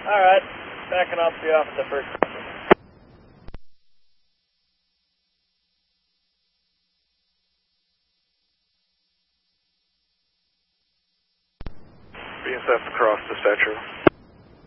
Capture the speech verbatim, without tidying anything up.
Alright, backing off you off at the first crossing. B S F across dispatcher.